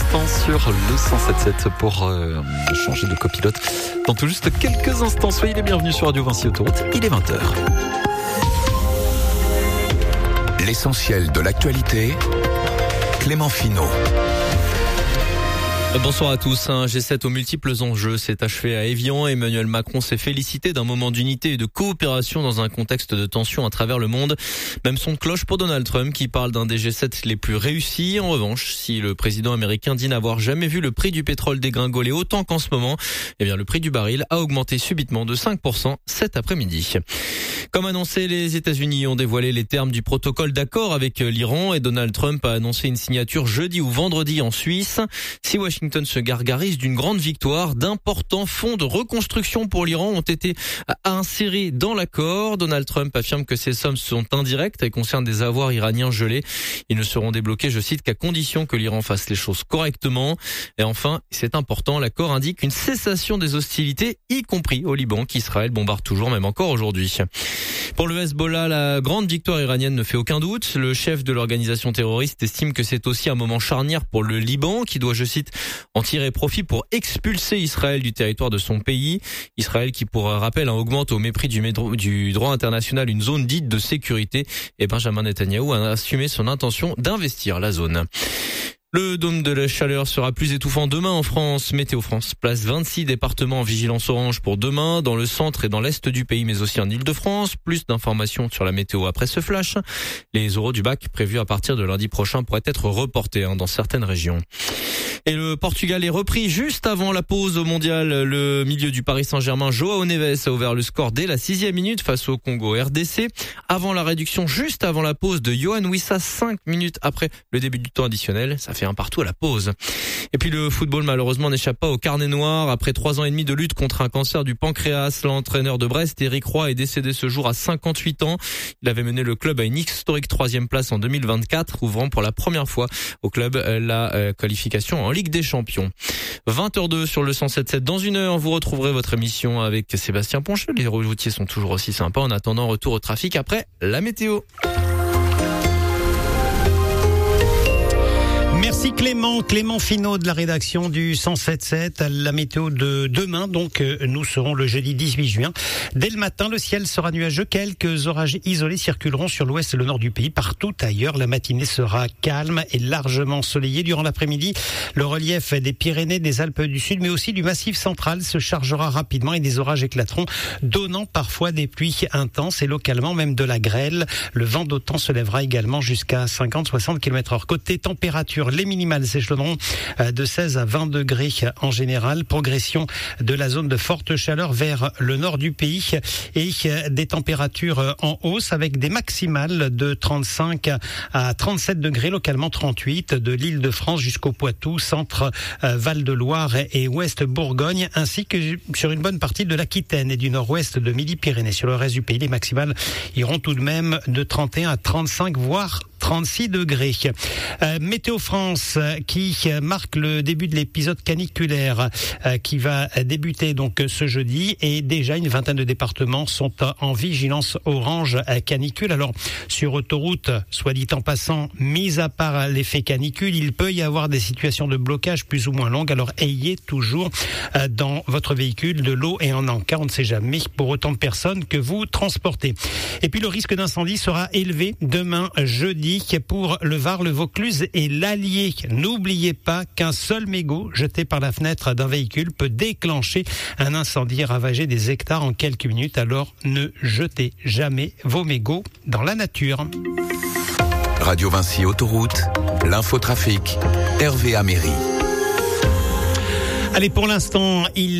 instants sur le 107.7 pour changer de copilote. Dans tout juste quelques instants, soyez les bienvenus sur Radio Vinci Autoroute, il est 20h. L'essentiel de l'actualité, Clément Finot. Bonsoir à tous. Un G7 aux multiples enjeux s'est achevé à Évian. Emmanuel Macron s'est félicité d'un moment d'unité et de coopération dans un contexte de tension à travers le monde. Même son de cloche pour Donald Trump qui parle d'un des G7 les plus réussis. En revanche, si le président américain dit n'avoir jamais vu le prix du pétrole dégringoler autant qu'en ce moment, eh bien le prix du baril a augmenté subitement de 5% cet après-midi. Comme annoncé, les États-Unis ont dévoilé les termes du protocole d'accord avec l'Iran et Donald Trump a annoncé une signature jeudi ou vendredi en Suisse. Si Washington se gargarise d'une grande victoire, d'importants fonds de reconstruction pour l'Iran ont été insérés dans l'accord. Donald Trump affirme que ces sommes sont indirectes et concernent des avoirs iraniens gelés. Ils ne seront débloqués, je cite, qu'à condition que l'Iran fasse les choses correctement. Et enfin, c'est important, l'accord indique une cessation des hostilités, y compris au Liban, qu'Israël bombarde toujours, même encore aujourd'hui. Pour le Hezbollah, la grande victoire iranienne ne fait aucun doute. Le chef de l'organisation terroriste estime que c'est aussi un moment charnière pour le Liban, qui doit, je cite, en tirer profit pour expulser Israël du territoire de son pays. Israël qui, pour rappel, augmente au mépris du droit international une zone dite de sécurité. Et Benjamin Netanyahou a assumé son intention d'investir la zone. Le dôme de la chaleur sera plus étouffant demain en France. Météo France place 26 départements en vigilance orange pour demain, dans le centre et dans l'est du pays, mais aussi en Île-de-France. Plus d'informations sur la météo après ce flash. Les oraux du bac prévus à partir de lundi prochain pourraient être reportés dans certaines régions. Et le Portugal est repris juste avant la pause au mondial. Le milieu du Paris Saint-Germain, João Neves, a ouvert le score dès la 6e minute face au Congo RDC. Avant la réduction, juste avant la pause de Yohan Wissa, 5 minutes après le début du temps additionnel. Ça fait un partout à la pause. Et puis le football, malheureusement, n'échappe pas au carnet noir. Après 3 ans et demi de lutte contre un cancer du pancréas, l'entraîneur de Brest, Éric Roy, est décédé ce jour à 58 ans. Il avait mené le club à une historique 3e place en 2024, ouvrant pour la première fois au club la qualification en Ligue des Champions. 20h02 sur le 107.7. Dans une heure, vous retrouverez votre émission avec Sébastien Poncheux. Les routiers sont toujours aussi sympas. En attendant, retour au trafic après la météo. Merci Clément Finot de la rédaction du 107.7. La météo de demain, donc nous serons le jeudi 18 juin. Dès le matin, le ciel sera nuageux. Quelques orages isolés circuleront sur l'ouest et le nord du pays. Partout ailleurs, la matinée sera calme et largement ensoleillée. Durant l'après-midi, le relief des Pyrénées, des Alpes du Sud, mais aussi du Massif central se chargera rapidement et des orages éclateront, donnant parfois des pluies intenses et localement même de la grêle. Le vent d'automne se lèvera également jusqu'à 50-60 km/h. Côté température, les minimales s'échelonneront de 16 à 20 degrés en général. Progression de la zone de forte chaleur vers le nord du pays et des températures en hausse avec des maximales de 35 à 37 degrés, localement 38 de l'Île-de-France jusqu'au Poitou, centre Val-de-Loire et ouest Bourgogne, ainsi que sur une bonne partie de l'Aquitaine et du nord-ouest de Midi-Pyrénées. Sur le reste du pays, les maximales iront tout de même de 31 à 35, voire 36 degrés. Météo France qui marque le début de l'épisode caniculaire qui va débuter donc ce jeudi et déjà une vingtaine de départements sont en vigilance orange canicule. Alors sur autoroute, soit dit en passant, mis à part l'effet canicule, il peut y avoir des situations de blocage plus ou moins longues. Alors ayez toujours dans votre véhicule de l'eau et en cas, on ne sait jamais pour autant de personnes que vous transportez. Et puis le risque d'incendie sera élevé demain jeudi pour le Var, le Vaucluse et l'Allier. N'oubliez pas qu'un seul mégot jeté par la fenêtre d'un véhicule peut déclencher un incendie et ravager des hectares en quelques minutes. Alors ne jetez jamais vos mégots dans la nature. Radio Vinci Autoroute, l'infotrafic, Hervé Améry. Allez, pour l'instant,